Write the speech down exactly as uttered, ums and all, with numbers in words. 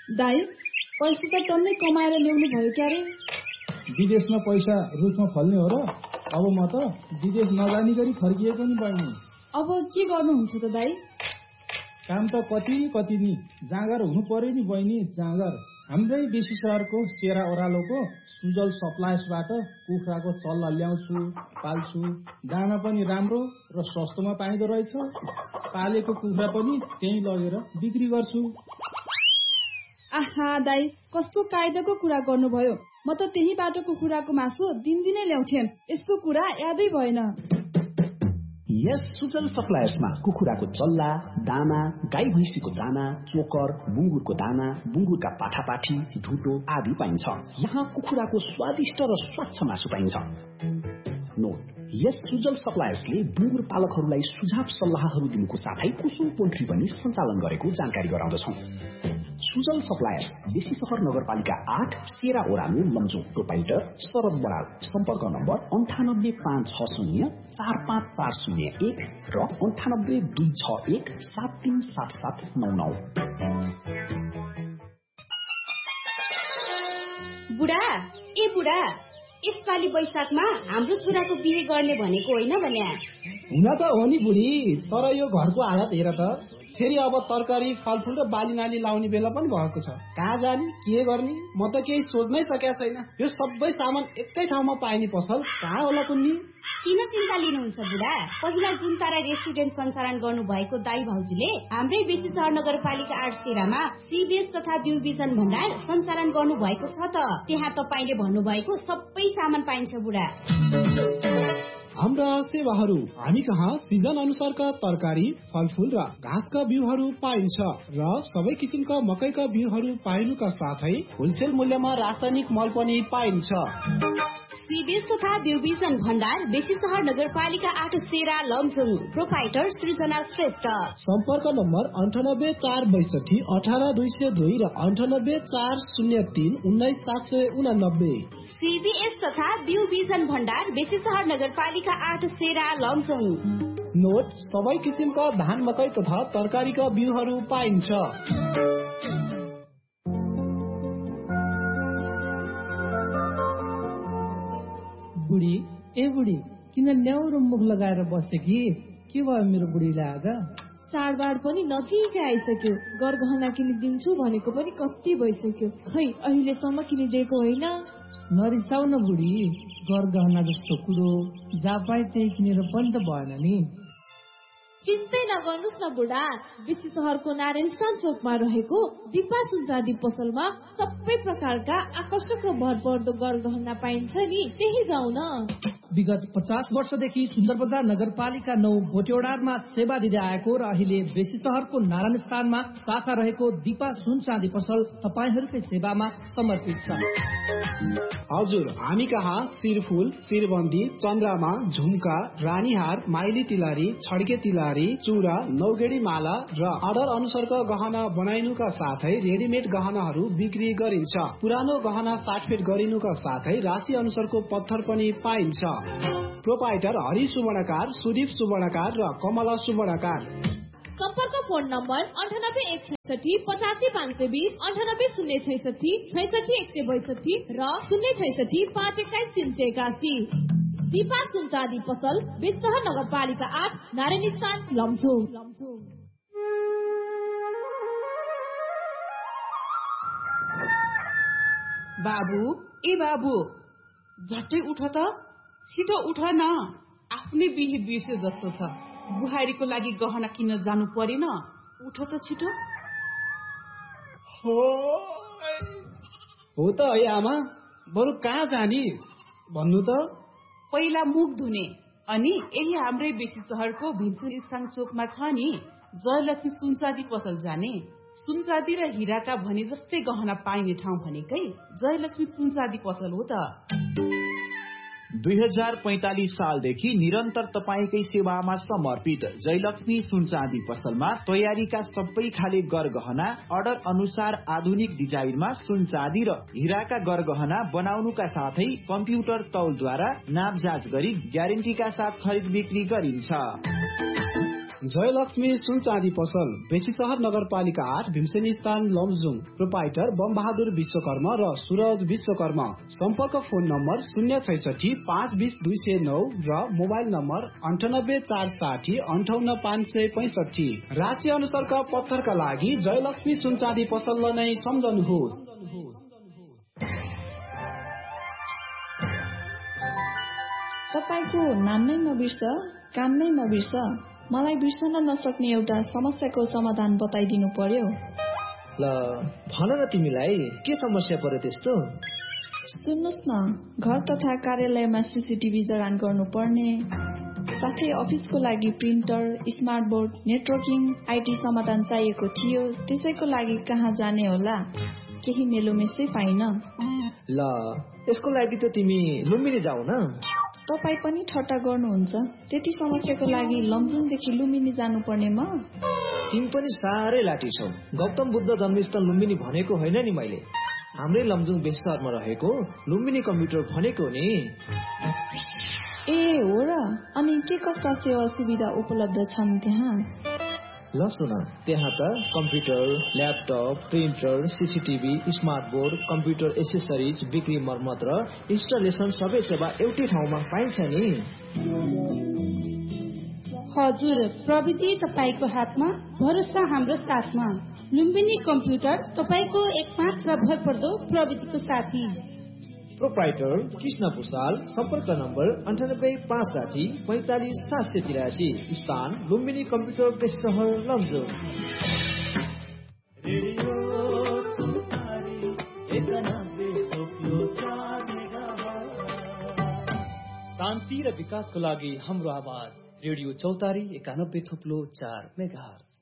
दाइ, पैसा त टन्नै कमाएर ल्याउनु भयो क्यारे? विदेशमा पैसा रुसमा फल्ने हो र? अब म त विदेश नजानी गरी फर्किएको नि बहिनी। अब के गर्नुहुन्छ त दाइ? काम त कति कति नि, जाँगर हुनु पर्यो नि बहिनी, जाँगर। हाम्रै बेसी सहरको सेरा ओह्रालोको सुजल सप्लायर्सबाट कुखुराको चल्ला ल्याउँछु, पाल्छु। दाना पनि राम्रो र सस्तोमा पाइँदो रहेछ। पालेको कुखुरा पनि त्यही लगेर बिक्री गर्छु। आहा दाइ, कस्तो कायदाको कुरा गर्नुभयो। म त त्यही बाटोको कुखुराको मासु दिनदिनै ल्याउँथेँ। यसको कुरा यादै भएन। यस सुजल सप्लायर्समा कुखुराको चल्ला, दाना, गाई भैँसीको दाना, चोकर, बुङ्गुरको दाना, बुङ्गुरका पाठापाठी, ढुटो आदि पाइन्छ। यहाँ कुखुराको स्वादिष्ट र स्वच्छ मासु पाइन्छ। नोट: यस सुजल सप्लायर्सले बुङ्गुर पालकहरूलाई सुझाव सल्लाहहरू दिनुको साथै कुसुम पोल्ट्री पनि सञ्चालन गरेको जानकारी गराउँदछौँ। सुजल सप्लायर्स, बेसी सहर नगरपालिका आठ, सेरा ओरालो, लम्जू। प्रोपाइटर शरद बराल। सम्पर्क नम्बर अन्ठानब्बे पाँच छ शून्य चार पाँच चार शून्य एक र अन्ठानब्बे दुई छ एक सात तीन सात सात नौ नौ। बुढा ए बुढा, यसपालि वैशाखमा हाम्रो छोराको बिहे गर्ने भनेको होइन भने? हुन त हो नि बुढी, तर यो घरको हालत हेर त। फेरि अब तरकारी, फलफुल र बाली नाली लाउने बेला पनि भएको छ। कहाँ जाने, के गर्ने, म त केही सोच्नै सकेको छैन। यो सबै सामान एकै ठाउँमा पाइने पसल कहाँ होला कुन्नी? किन चिन्ता लिनुहुन्छ बुढा? पहिला जुन तारा रेस्टुरेन्ट सञ्चालन गर्नु भएको दाई भाउजूले हाम्रै बेसी सहर नगरपालिका आठ सेरामा सीबीएस तथा ब्यू विजन भण्डार सञ्चालन गर्नु भएको छ त। त्यहाँ तपाईले भन्नुभएको सबै सामान पाइन्छ बुढा। हाम्रा सेवाहरू: हामी कहाँ सिजन अनुसारका तरकारी, फलफुल र घाँसका बिउहरू पाइन्छ र सबै किसिमका मकैका बिउहरू पाइनुका साथै होलसेल मूल्यमा रासायनिक मल पनि पाइन्छ। सीबीएस तथा ब्यू विजन भण्डार, बेसी सहर नगरपालिका आठ सेरा, लमजुङ। प्रोपाइटर सृजना श्रेष्ठ। सम्पर्क नम्बर अन्ठानब्बे चार बैसठी अठार दुई सय दुई र अन्ठानब्बे चार शून्य तीन उन्नाइस सात सय उनानब्बे। सीबीएस तथा ब्यू विजन भण्डार, बेसी सहर नगरपालिका आठ सेरा, लमजुङ। नोट: सबै किसिमका धान, मकै तथा तरकारीका बिउहरू पाइन्छ। बुढी ए बुढी, किन न्याउरो मुख लगाएर बसे कि? के भयो मेरो बुढीलाई आज? चाडबाड पनि नजिकै आइसक्यो। गरगहना किनिदिन्छु भनेको पनि कति भइसक्यो, खै अहिलेसम्म किनिदिएको होइन। नरिसाउ न बुढी, गरगहना जस्तो कुरो जहाँ पाए त्यही किनेर पनि त भएन नि। चिन्तै नगर्नुहोस् न बुढा, बेसी सहरको नारायण स्थान चोकमा रहेको दिपा सुनचाँदी पसलमा सबै प्रकारका आकर्षक र भरपर्दो गरगहना पाइन्छ नि, त्यही जाऊ न। विगत पचास वर्षदेखि सुन्दर बजार नगरपालिका नौ बोटेडारमा सेवा दिँदै आएको र अहिले बेसी सहरको नारायण स्थानमा शाखा रहेको दिपा सुनचाँदी पसल तपाईहरूकै सेवामा समर्पित छ। हजुर, हामी कहाँ शिरफुल, शिरबन्दी, चन्द्रमा, झुम्का, रानीहार, माइली तिलारी, छड्के तिलारी, चुरा, नौगेडी माला र अर्डर अनुसारका गहना बनाइनुका साथै रेडिमेड गहनाहरू बिक्री गरिन्छ। पुरानो गहना साटफेट गरिनुका साथै राशि अनुसारको पत्थर पनि पाइन्छ। प्रोपाइटर हरि सुवर्णकार, सुदीप सुवर्णकार र कमला सुवर्णकार। सम्पर्क फोन नम्बर अन्ठानब्बे एक छैसठी पचासी पाँच सय बिस, अन्ठानब्बे शून्य छैसठी छैसठी एक सय बैसठी र शून्य छैसठी पाँच एक्काइस तीन सय एकासी। दिपा सुनचाँदी पसल, बेसी नगरपालिका आठ, नारायण स्थान, लमजुङ। बाबु ए बाबु, झट्टै उठ त, छिटो उठ न। आफ्नै बिहे बिर्से जस्तो छ। बुहारीको लागि गहना किन्न जानु परेन, उठ त छिटो। हो हो त है आमा, बरु कहाँ जाने भन्नु त? पहिला मुख धुने, अनि यही हाम्रै बेसी सहरको भिन्सु स्थान चोकमा छ नि जयलक्ष्मी सुनचाँदी पसल जाने। सुनचाँदी र हिराका भने जस्तै गहना पाइने ठाउँ भनेकै जयलक्ष्मी सुनचाँदी पसल हो त। दुई हजार पैंतालिस सालदेखि निरन्तर तपाईकै सेवामा समर्पित जयलक्ष्मी सुनचाँदी पसलमा तयारीका सबै खाले गरगहना अर्डर अनुसार आधुनिक डिजाइनमा सुनचाँदी र हिराका गरगहना बनाउनुका साथै कम्प्युटर तौलद्वारा नापजाँच गरी ग्यारेन्टीका साथ खरिद बिक्री गरिन्छ। जयलक्ष्मी सुन चाँदी पसल बेसीसहर नगरपालिका आठ भीमसेनी स्थान लमजुङ। प्रोपाइटर बम बहादुर विश्वकर्मा र सूरज विश्वकर्मा। सम्पर्क फोन नम्बर शून्य छैसठी पाँच बिस दुई सय नौ र मोबाइल नम्बर अन्ठानब्बे चार साठी अन्ठाउन्न पाँच सय पैसठी। राज्य अनुसारका पत्थरका लागि जयलक्ष्मी सुन चाँदी पसललाई नै सम्झनुहोस्। तपाईको नाम नै नबिर्स, काम नै नबिर्स। मलाई बिर्सन नसक्ने एउटा समस्याको समाधान बताइदिनु पर्यो। ल भन न तिमीलाई के समस्या पर्यो त्यस्तो? सुन्नुस् न, घर तथा कार्यालयमा सीसीटीभी जडान गर्नुपर्ने, साथै अफिसको लागि printer, smart board, networking, IT समाधान चाहिएको थियो। त्यसैको लागि कहाँ जाने होला? केही मेलोमेसै पाइन। ल यसको लागि त तिमी लुम्बिनी जाऊ न। तपाईँ पनि ठट्टा गर्नुहुन्छ? त्यति समस्याको लागि लमजुङदेखि लुम्बिनी जानुपर्ने म? तिमी पनि साह्रै लाठी छौ। गौतम बुद्ध जन्मस्थल लुम्बिनी भनेको होइन नि मैले। हाम्रै लमजुङ बेसीसहरमा रहेको लुम्बिनी कम्प्युटर भनेको नि। ए हो र? अनि के कस्ता सेवा सुविधा उपलब्ध छन् त्यहाँ? ल सुन, त्यहाँ त computer, laptop, printer, CCTV, smart board, computer accessories, बिक्री मर्मत र इन्स्टलेसन सबै सेवा एउटै ठाउँमा पाइन्छ नि। हजुर, प्रविधि तपाईको हातमा, भरोसा हाम्रो साथमा। लुम्बिनी कम्प्युटर तपाईको एकमात्र भरपर्दो प्रविधिको साथी। प्रोप्राइटर कृष्ण भूषाल। सम्पर्क नम्बर अन्ठानब्बे पाँच साठी पैंतालिस सात सय तिरासी। स्थान लुम्बिनी कम्प्युटर बेसीसहर लमजुङ। शान्ति र विकासको लागि हाम्रो आवाज रेडियो चौतारी एकानब्बे थुप्लो चार मेगाहर्ज।